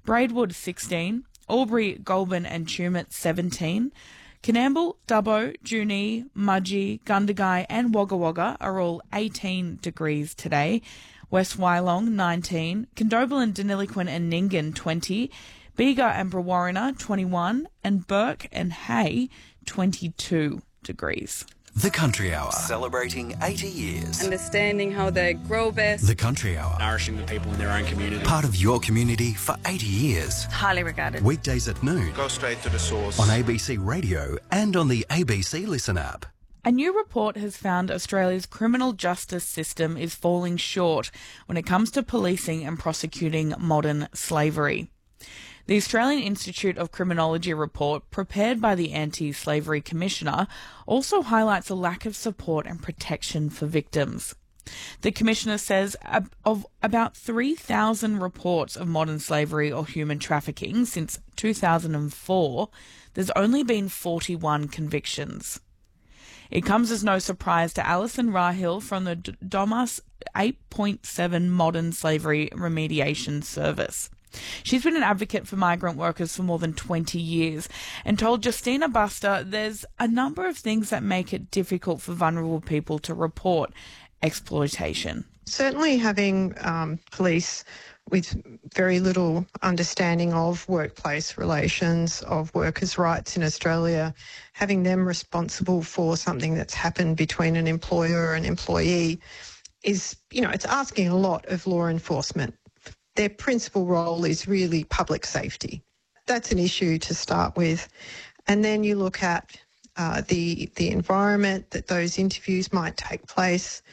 Braidwood 16, Albury, Goulburn and Tumut 17, Coonamble, Dubbo, Junee, Mudgee, Gundagai and Wagga Wagga are all 18 degrees today. West Wyalong 19, Condobolin, Deniliquin and Nyngan 20, Bega and Brewarrina 21 and Burke and Hay 22 degrees. The Country Hour, celebrating 80 years. Understanding how they grow best. The Country Hour, nourishing the people in their own community. Part of your community for 80 years. Highly regarded. Weekdays at noon. Go straight to the source. On ABC Radio and on the ABC Listen app. A new report has found Australia's criminal justice system is falling short when it comes to policing and prosecuting modern slavery. The Australian Institute of Criminology report, prepared by the Anti-Slavery Commissioner, also highlights a lack of support and protection for victims. The Commissioner says of about 3,000 reports of modern slavery or human trafficking since 2004, there's only been 41 convictions. It comes as no surprise to Alison Rahill from the DOMAS 8.7 Modern Slavery Remediation Service. She's been an advocate for migrant workers for more than 20 years and told Justina Buster there's a number of things that make it difficult for vulnerable people to report exploitation. Certainly having police with very little understanding of workplace relations, of workers' rights in Australia, having them responsible for something that's happened between an employer and employee is, it's asking a lot of law enforcement. Their principal role is really public safety. That's an issue to start with. And then you look at the environment that those interviews might take place.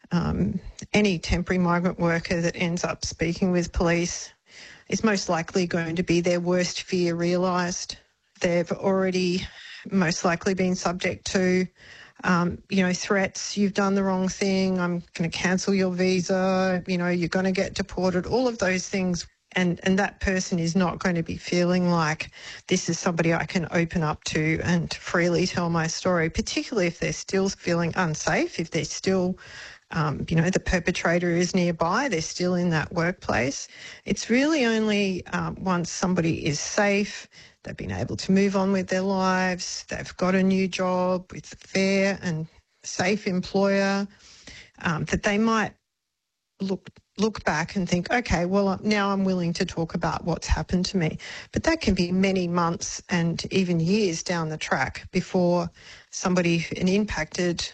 Any temporary migrant worker that ends up speaking with police is most likely going to be their worst fear realised. They've already most likely been subject to threats, you've done the wrong thing, I'm going to cancel your visa, you're going to get deported, all of those things. And that person is not going to be feeling like this is somebody I can open up to and freely tell my story, particularly if they're still feeling unsafe, if they're still, the perpetrator is nearby, they're still in that workplace. It's really only once somebody is safe, they've been able to move on with their lives, they've got a new job with a fair and safe employer, that they might look back and think, okay, well, now I'm willing to talk about what's happened to me. But that can be many months and even years down the track before somebody who's been impacted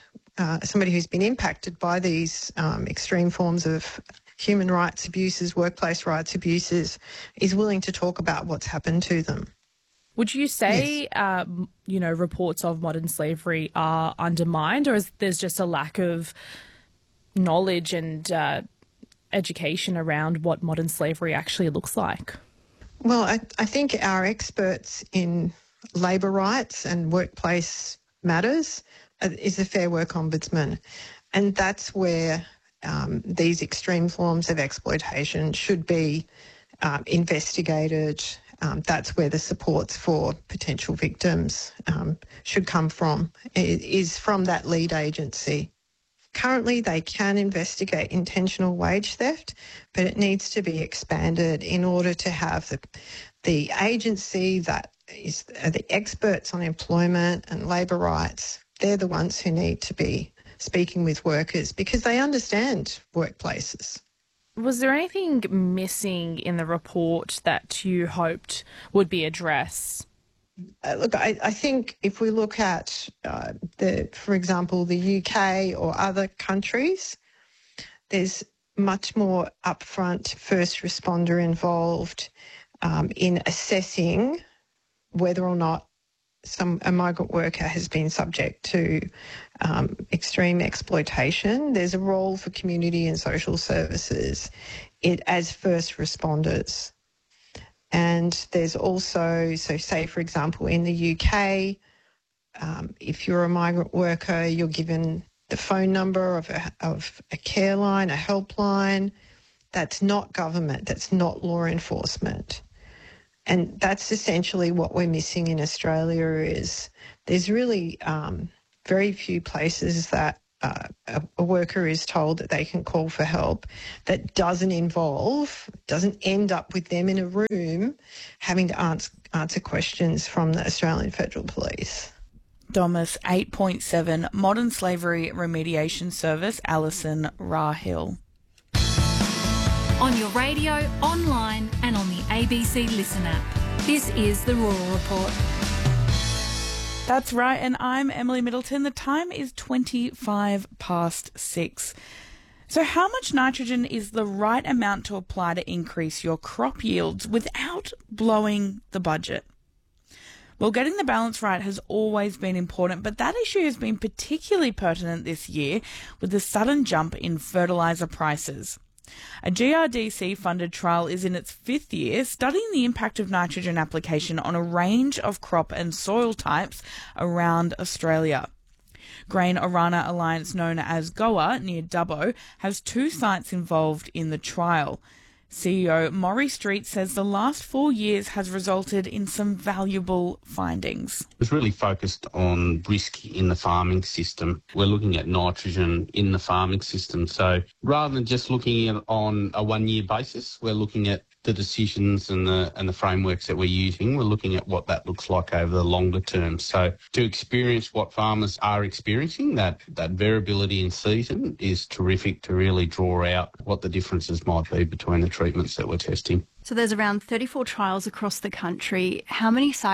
by these extreme forms of human rights abuses, workplace rights abuses, is willing to talk about what's happened to them. Would you say, Yes. Reports of modern slavery are undermined, or is there's just a lack of knowledge and education around what modern slavery actually looks like? Well, I think our experts in labour rights and workplace matters is the Fair Work Ombudsman, and that's where these extreme forms of exploitation should be investigated. That's where the supports for potential victims should come from, is from that lead agency. Currently, they can investigate intentional wage theft, but it needs to be expanded in order to have the agency that is the experts on employment and labour rights. They're the ones who need to be speaking with workers because they understand workplaces. Was there anything missing in the report that you hoped would be addressed? Look, I think if we look at, for example, the UK or other countries, there's much more upfront first responder involved in assessing whether or not a migrant worker has been subject to extreme exploitation. There's a role for community and social services as first responders. And there's also, so say, for example, in the UK, if you're a migrant worker, you're given the phone number of a care line, a helpline. That's not government, that's not law enforcement. And that's essentially what we're missing in Australia is there's really very few places that a worker is told that they can call for help, that doesn't end up with them in a room having to answer questions from the Australian Federal Police. DOMIS 8.7 Modern Slavery Remediation Service, Alison Rahill. On your radio, online and on the ABC Listen app. This is the Rural Report. That's right, and I'm Emily Middleton. The time is 6:25. So how much nitrogen is the right amount to apply to increase your crop yields without blowing the budget? Well, getting the balance right has always been important, but that issue has been particularly pertinent this year with the sudden jump in fertiliser prices. A GRDC-funded trial is in its 5th year, studying the impact of nitrogen application on a range of crop and soil types around Australia. Grain Orana Alliance, known as GOA, near Dubbo, has 2 sites involved in the trial. CEO Maury Street says the last 4 years has resulted in some valuable findings. It's really focused on risk in the farming system. We're looking at nitrogen in the farming system. So rather than just looking at on a 1-year basis, we're looking at the decisions and the frameworks that we're using. We're looking at what that looks like over the longer term. So to experience what farmers are experiencing, that variability in season is terrific to really draw out what the differences might be between the treatments that we're testing. So there's around 34 trials across the country. How many sites